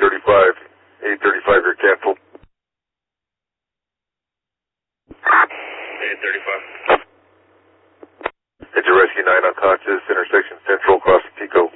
835. 835, you're canceled. 835. It's a Rescue 9 unconscious, intersection Central, across Pico.